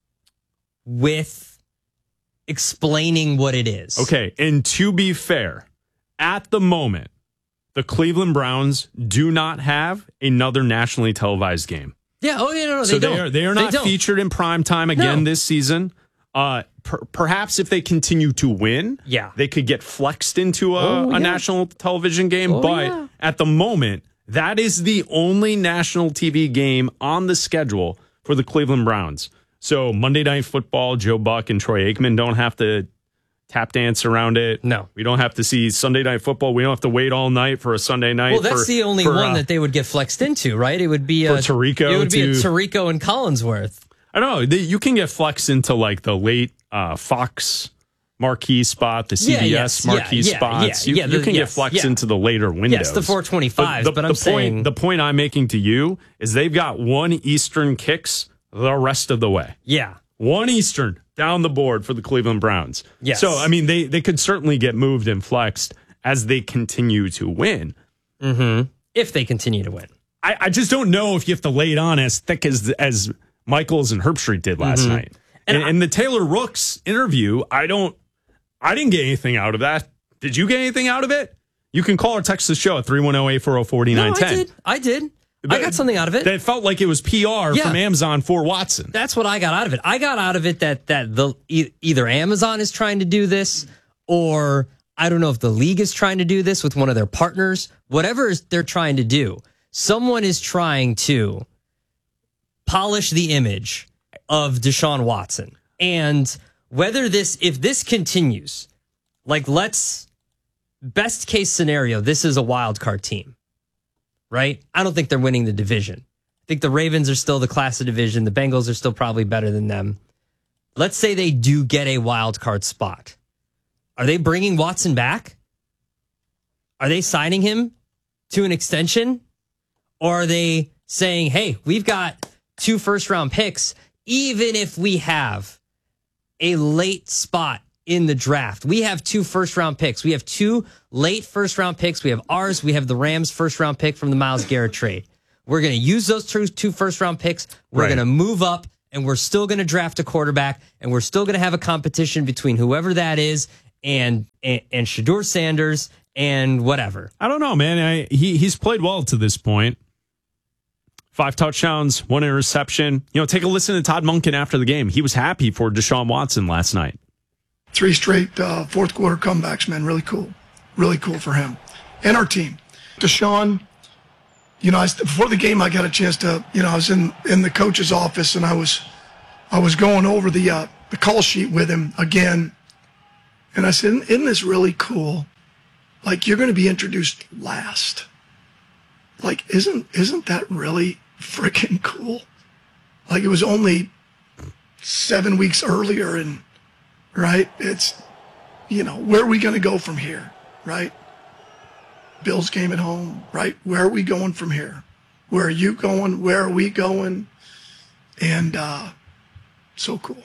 with explaining what it is. Okay, and to be fair, at the moment, the Cleveland Browns do not have another nationally televised game. Yeah, no, so they don't. They are not featured in prime time again this season. Perhaps if they continue to win, they could get flexed into a national television game. But at the moment, that is the only national TV game on the schedule for the Cleveland Browns. So Monday Night Football, Joe Buck and Troy Aikman don't have to tap dance around it. No. We don't have to see Sunday Night Football. We don't have to wait all night for a Sunday night. Well, that's the only one that they would get flexed into, right? It would be a Tirico. It would be a Tirico and Collinsworth. I don't know. You can get flexed into like the late Fox marquee spot, the CBS marquee spots. You can get flexed into the later windows. Yes, the 425s. But I'm saying the point I'm making to you is they've got one Eastern kicks the rest of the way. Yeah. One Eastern down the board for the Cleveland Browns. Yes. So, I mean, they could certainly get moved and flexed as they continue to win. Mm-hmm. If they continue to win. I just don't know if you have to lay it on as thick as Michaels and Herbstreit did last night. And the Taylor Rooks interview, I didn't get anything out of that. Did you get anything out of it? You can call or text the show at 310-840-4910. No, I did. I got something out of it. That felt like it was PR from Amazon for Watson. That's what I got out of it. I got out of it that either Amazon is trying to do this, or I don't know if the league is trying to do this with one of their partners. Whatever they're trying to do, someone is trying to polish the image of Deshaun Watson. And if this continues, best case scenario, this is a wild card team. Right? I don't think they're winning the division. I think the Ravens are still the class of division. The Bengals are still probably better than them. Let's say they do get a wild card spot. Are they bringing Watson back? Are they signing him to an extension? Or are they saying, hey, we've got 2 first-round picks, even if we have a late spot in the draft. We have 2 first-round picks. We have 2 late first-round picks. We have ours. We have the Rams' first-round pick from the Myles Garrett trade. We're going to use those 2 first-round picks. We're going to move up, and we're still going to draft a quarterback, and we're still going to have a competition between whoever that is and Shedeur Sanders and whatever. I don't know, man. He's played well to this point. 5 touchdowns, 1 interception. Take a listen to Todd Monken after the game. He was happy for Deshaun Watson last night. 3 straight fourth quarter comebacks, man. Really cool. Really cool for him and our team. Deshaun, before the game, I got a chance to, I was in the coach's office and I was going over the call sheet with him again. And I said, isn't this really cool? Like, you're going to be introduced last. Like, isn't that really freaking cool? Like, it was only 7 weeks earlier, and right, it's, where are we going to go from here, right? Bills game at home, right? Where are we going from here? Where are you going? Where are we going? And so cool.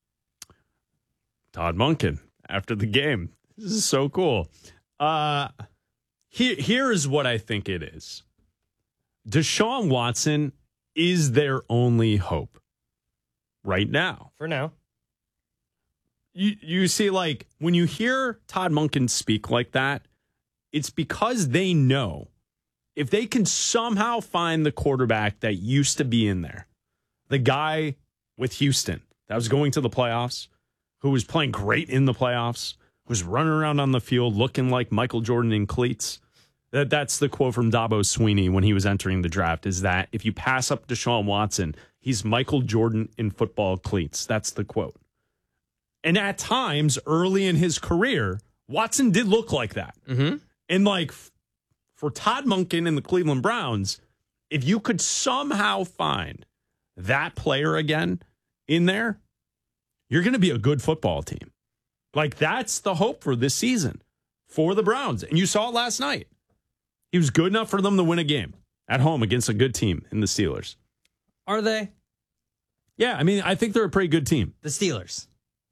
Todd Monken after the game. This is so cool. Here is what I think it is. Deshaun Watson is their only hope right now. For now. You see, like, when you hear Todd Monken speak like that, it's because they know if they can somehow find the quarterback that used to be in there, the guy with Houston that was going to the playoffs, who was playing great in the playoffs, was running around on the field looking like Michael Jordan in cleats. That's the quote from Dabo Swinney when he was entering the draft, is that if you pass up Deshaun Watson, he's Michael Jordan in football cleats. That's the quote. And at times, early in his career, Watson did look like that. Mm-hmm. And like for Todd Monken and the Cleveland Browns, if you could somehow find that player again in there, you're going to be a good football team. Like, that's the hope for this season for the Browns. And you saw it last night. He was good enough for them to win a game at home against a good team in the Steelers. Are they? Yeah, I mean, I think they're a pretty good team. The Steelers.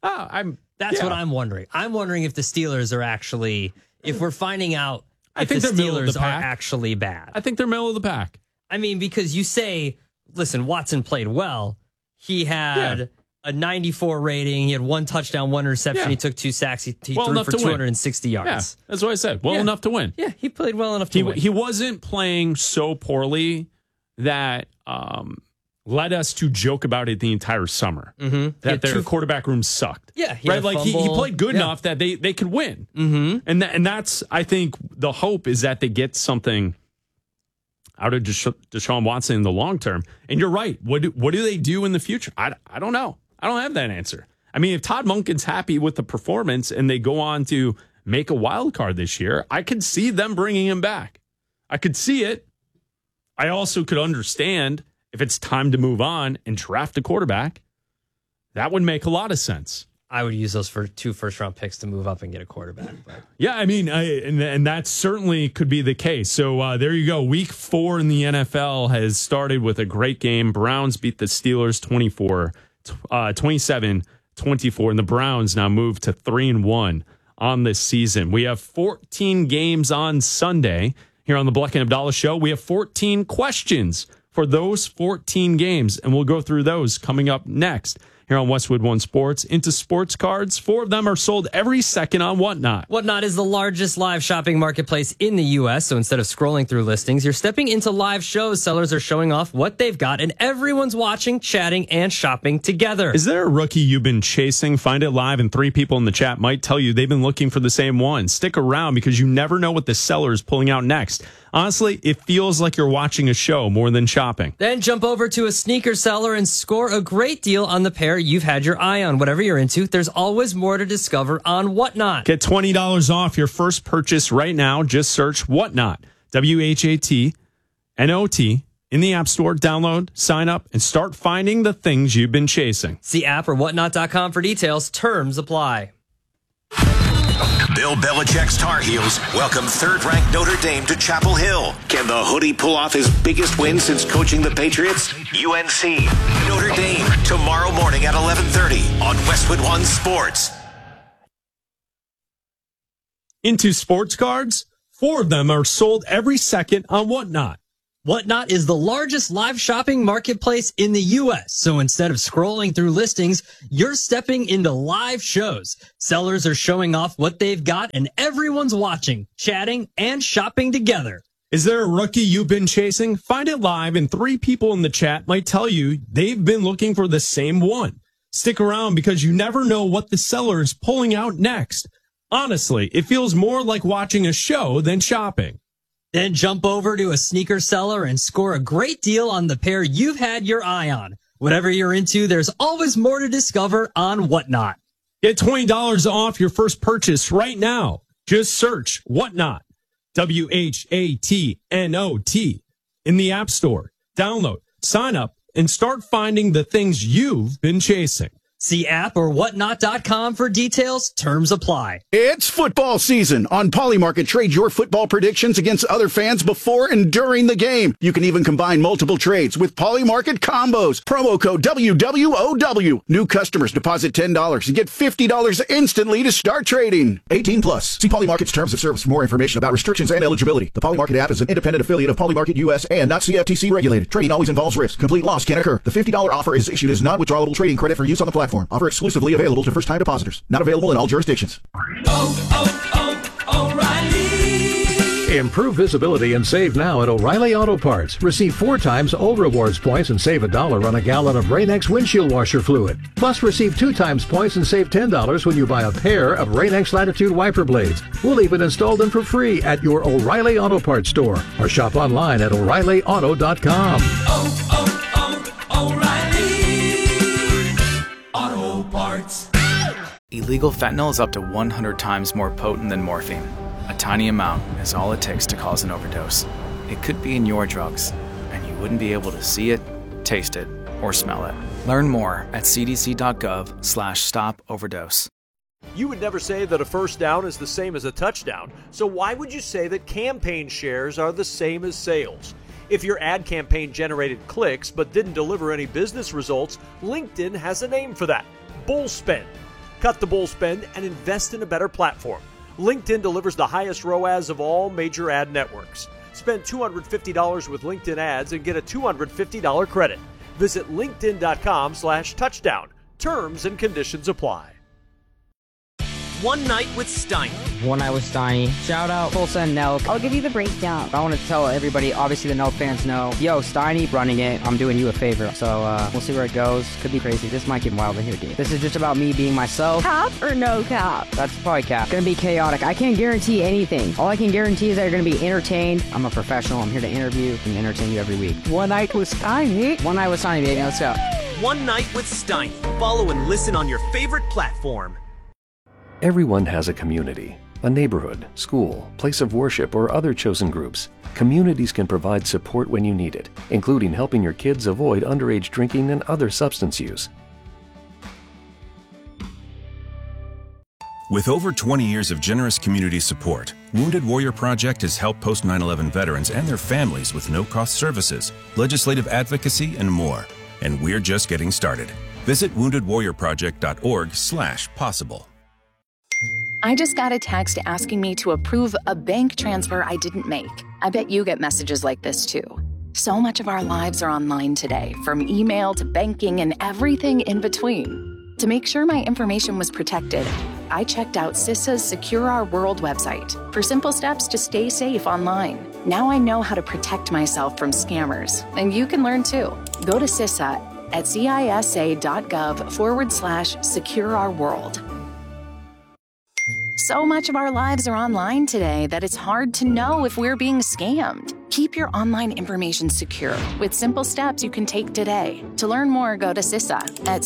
That's what I'm wondering. I'm wondering if the Steelers are actually, if we're finding out I if think the they're middle of the Steelers are pack. actually bad. I think they're middle of the pack. I mean, because you say, listen, Watson played well. He had a 94 rating. He had 1 touchdown, 1 interception. He took 2 sacks. He threw for 260 yards. Yeah, that's what I said. Well enough to win. Yeah, he played well enough to win. He wasn't playing so poorly that led us to joke about it the entire summer. Mm-hmm. That their quarterback room sucked. Yeah, right. Like he played good enough that they could win. Mm-hmm. And that's, I think, the hope is that they get something out of Deshaun Watson in the long term. And you're right. What do they do in the future? I don't know. I don't have that answer. I mean, if Todd Monken's happy with the performance and they go on to make a wild card this year, I could see them bringing him back. I could see it. I also could understand if it's time to move on and draft a quarterback. That would make a lot of sense. I would use those for 2 first-round picks to move up and get a quarterback. But. Yeah, I mean, and that certainly could be the case. So there you go. Week 4 in the NFL has started with a great game. Browns beat the Steelers 27-24, and the Browns now move to 3-1 on this season. We have 14 games on Sunday here on the Bleck and Abdallah Show. We have 14 questions for those 14 games, and we'll go through those coming up next here on Westwood One Sports. Into sports cards, 4 of them are sold every second on Whatnot. Whatnot is the largest live shopping marketplace in the U.S., so instead of scrolling through listings, you're stepping into live shows. Sellers are showing off what they've got, and everyone's watching, chatting, and shopping together. Is there a rookie you've been chasing? Find it live, and 3 people in the chat might tell you they've been looking for the same one. Stick around because you never know what the seller is pulling out next. Honestly, it feels like you're watching a show more than shopping. Then jump over to a sneaker seller and score a great deal on the pair you've had your eye on. Whatever you're into, there's always more to discover on Whatnot. Get $20 off your first purchase right now. Just search Whatnot, WHATNOT, in the App Store. Download, sign up, and start finding the things you've been chasing. See app or whatnot.com for details. Terms apply. Bill Belichick's Tar Heels welcome third-ranked Notre Dame to Chapel Hill. Can the Hoodie pull off his biggest win since coaching the Patriots? UNC, Notre Dame, tomorrow morning at 11:30 on Westwood One Sports. Into sports cards? 4 of them are sold every second on Whatnot. Whatnot is the largest live shopping marketplace in the U.S. So instead of scrolling through listings, you're stepping into live shows. Sellers are showing off what they've got and everyone's watching, chatting, and shopping together. Is there a rookie you've been chasing? Find it live and 3 people in the chat might tell you they've been looking for the same one. Stick around because you never know what the seller is pulling out next. Honestly, it feels more like watching a show than shopping. Then jump over to a sneaker seller and score a great deal on the pair you've had your eye on. Whatever you're into, there's always more to discover on Whatnot. Get $20 off your first purchase right now. Just search Whatnot, WHATNOT, in the App Store. Download, sign up, and start finding the things you've been chasing. See app or whatnot.com for details. Terms apply. It's football season. On Polymarket, trade your football predictions against other fans before and during the game. You can even combine multiple trades with Polymarket combos. Promo code WWOW. New customers deposit $10 and get $50 instantly to start trading. 18 plus. See Polymarket's terms of service for more information about restrictions and eligibility. The Polymarket app is an independent affiliate of Polymarket US and not CFTC regulated. Trading always involves risk. Complete loss can occur. The $50 offer is issued as non-withdrawable trading credit for use on the platform. Offer exclusively available to first-time depositors. Not available in all jurisdictions. O'Reilly. Improve visibility and save now at O'Reilly Auto Parts. Receive 4 times O Rewards points and save $1 on a gallon of Rain-X windshield washer fluid. Plus, receive 2 times points and save $10 when you buy a pair of Rain-X Latitude wiper blades. We'll even install them for free at your O'Reilly Auto Parts store or shop online at O'ReillyAuto.com. Illegal fentanyl is up to 100 times more potent than morphine. A tiny amount is all it takes to cause an overdose. It could be in your drugs, and you wouldn't be able to see it, taste it, or smell it. Learn more at cdc.gov/stop-overdose. You would never say that a first down is the same as a touchdown, so why would you say that campaign shares are the same as sales? If your ad campaign generated clicks but didn't deliver any business results, LinkedIn has a name for that: bull spend. Cut the bull spend and invest in a better platform. LinkedIn delivers the highest ROAS of all major ad networks. Spend $250 with LinkedIn ads and get a $250 credit. Visit linkedin.com/touchdown. Terms and conditions apply. One Night with Steiny. One Night with Steiny. Shout out Tulsa and Nelk. I'll give you the breakdown. I want to tell everybody, obviously the Nelk fans know, yo, Steiny running it. I'm doing you a favor. So we'll see where it goes. Could be crazy. This might get wild in here, dude. This is just about me being myself. Cap or no cap? That's probably cap. Gonna be chaotic. I can't guarantee anything. All I can guarantee is that you're gonna be entertained. I'm a professional. I'm here to interview and entertain you every week. One Night with Steiny. One Night with Steiny, baby. Let's go. One Night with Steiny. Follow and listen on your favorite platform. Everyone has a community, a neighborhood, school, place of worship, or other chosen groups. Communities can provide support when you need it, including helping your kids avoid underage drinking and other substance use. With over 20 years of generous community support, Wounded Warrior Project has helped post 9/11 veterans and their families with no-cost services, legislative advocacy, and more. And we're just getting started. Visit woundedwarriorproject.org/possible. I just got a text asking me to approve a bank transfer I didn't make. I bet you get messages like this too. So much of our lives are online today, from email to banking and everything in between. To make sure my information was protected, I checked out CISA's Secure Our World website for simple steps to stay safe online. Now I know how to protect myself from scammers, and you can learn too. Go to CISA at cisa.gov/secure-our-world. So much of our lives are online today that it's hard to know if we're being scammed. Keep your online information secure with simple steps you can take today. To learn more, go to CISA at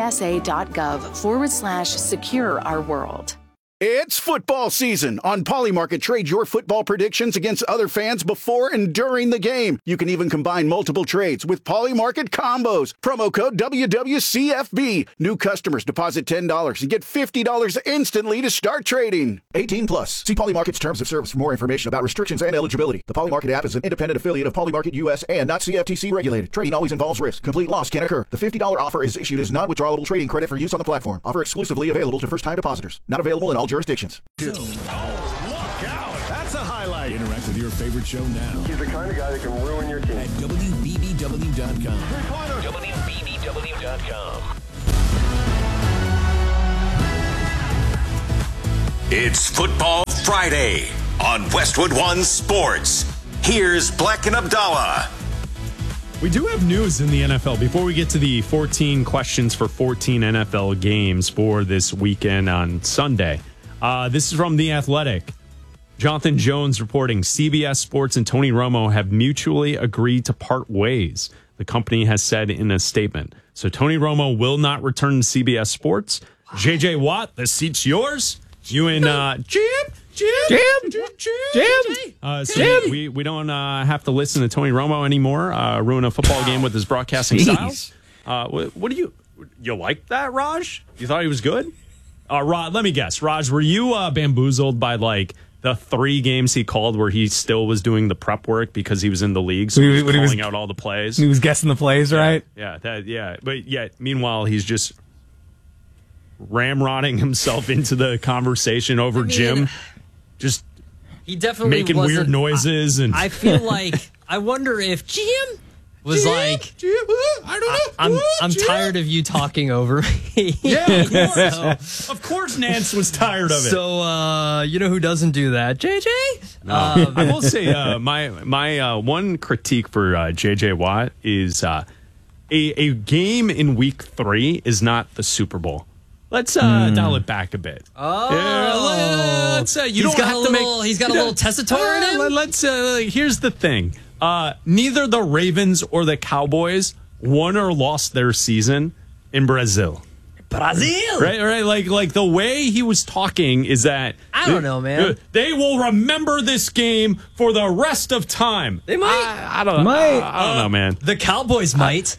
cisa.gov/secure-our-world. It's football season. On Polymarket, trade your football predictions against other fans before and during the game. You can even combine multiple trades with Polymarket combos. Promo code WWCFB. New customers deposit $10 and get $50 instantly to start trading. 18 plus. See Polymarket's terms of service for more information about restrictions and eligibility. The Polymarket app is an independent affiliate of Polymarket US and not CFTC regulated. Trading always involves risk. Complete loss can occur. The $50 offer is issued as non-withdrawable trading credit for use on the platform. Offer exclusively available to first-time depositors. Not available in all jurisdictions. out. That's a highlight. Interact with your favorite show now. He's the kind of guy that can ruin your team. At WBBW.com. WBBW.com. It's Football Friday on Westwood One Sports. Here's Black and Abdallah. We do have news in the NFL. Before we get to the 14 questions for 14 NFL games for this weekend on Sunday, this is from The Athletic. Jonathan Jones reporting CBS Sports and Tony Romo have mutually agreed to part ways, the company has said in a statement. So Tony Romo will not return to CBS Sports. JJ Watt, the seat's yours. You and Jim. So we don't have to listen to Tony Romo anymore, ruin a football game with his broadcasting styles. What do you like that, Raj? You thought he was good? Raj, let me guess. Raj, were you bamboozled by like the 3 games he called where he still was doing the prep work because he was in the league, so he was calling out all the plays? He was guessing the plays, right? Yeah. But yet, meanwhile, he's just ramrodding himself into the conversation over Jim. Just he definitely making weird noises. And I feel like, I wonder if Jim was I don't know. I'm tired of you talking over me. Yeah, of course Nance was tired of it. So, you know who doesn't do that? JJ? I will say my one critique for JJ Watt is a game in week 3 is not the Super Bowl. Let's dial it back a bit. Let's you don't have to make. He's got a little tessitore in him. Let's. Here's the thing. Neither the Ravens or the Cowboys won or lost their season in Brazil. Right. Like the way he was talking is that I don't know, man. They will remember this game for the rest of time. They might. I don't know, man. The Cowboys might.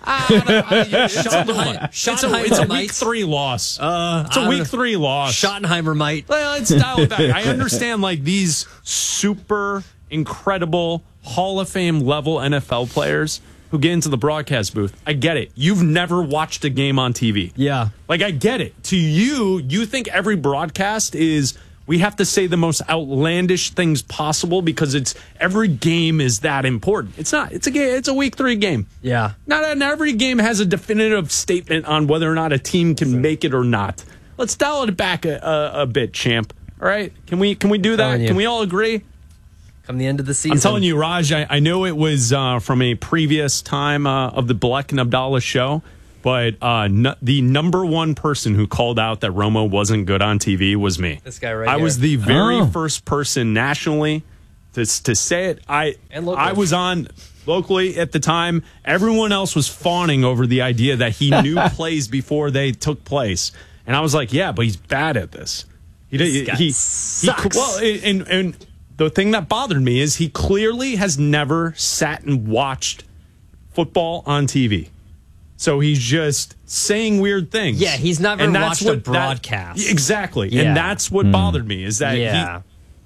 It's a week 3 loss. It's a week 3 loss. Schottenheimer might. Let's dial it back. I understand like these super incredible Hall of Fame level NFL players who get into the broadcast booth. I get it. You've never watched a game on TV. Yeah. Like, I get it. To you think every broadcast is, we have to say the most outlandish things possible because every game is that important. It's not. It's a game. It's a week 3 game. Yeah. Not every game has a definitive statement on whether or not a team can make it or not. Let's dial it back a bit, champ. All right? Can we do that? Can we all agree? Come the end of the season. I'm telling you, Raj, I know it was from a previous time of the Black and Abdallah show, but the number one person who called out that Romo wasn't good on TV was me. This guy right here. I was the Oh. very first person nationally to say it. I was on locally at the time. Everyone else was fawning over the idea that he knew plays before they took place. And I was like, yeah, but he's bad at this. He sucks. And the thing that bothered me is he clearly has never sat and watched football on TV. So he's just saying weird things. Yeah, he's never watched a broadcast. Exactly. Yeah. And that's what bothered me is that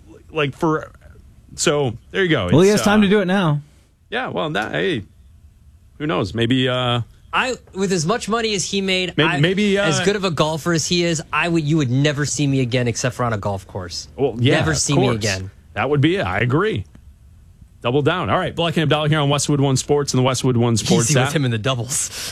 so there you go. Well, he has time to do it now. Yeah, well, hey, who knows? Maybe with as much money as he made, maybe as good of a golfer as he is, you would never see me again except for on a golf course. Well, yeah, never see me again. That would be it. I agree. Double down. All right, Black and Abdallah here on Westwood One Sports and the Westwood One Sports Easy app. with him in the doubles.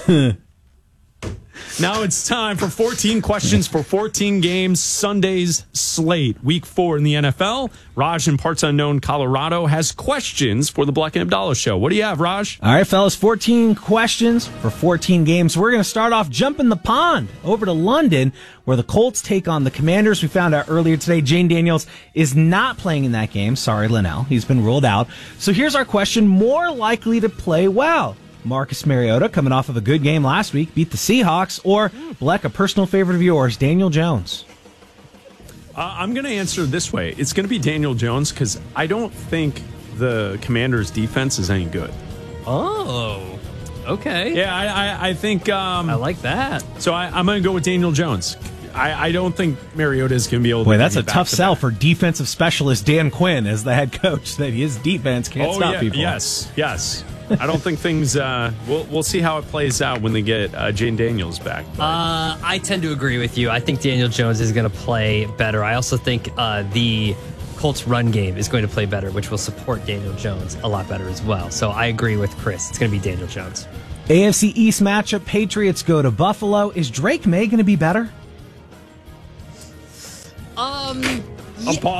Now it's time for 14 questions for 14 games. Sunday's slate. Week 4 in the NFL. Raj in parts unknown Colorado has questions for the Black and Abdallah show. What do you have, Raj? All right, fellas, 14 questions for 14 games. We're going to start off jumping the pond over to London, where the Colts take on the Commanders. We found out earlier today Jane Daniels is not playing in that game. Sorry, Linnell. He's been ruled out. So here's our question. More likely to play well? Marcus Mariota, coming off of a good game last week, beat the Seahawks, or Bleck, a personal favorite of yours, Daniel Jones? I'm going to answer this way. It's going to be Daniel Jones because I don't think the Commanders' defense is any good. Oh, okay. Yeah, I think... I like that. So I'm going to go with Daniel Jones. I don't think Mariota is going to be able to... Boy, that's a tough sell for defensive specialist Dan Quinn as the head coach, that his defense can't stop people. Yes. I don't think things... We'll see how it plays out when they get Jane Daniels back. I tend to agree with you. I think Daniel Jones is going to play better. I also think the Colts run game is going to play better, which will support Daniel Jones a lot better as well. So I agree with Chris. It's going to be Daniel Jones. AFC East matchup, Patriots go to Buffalo. Is Drake May going to be better?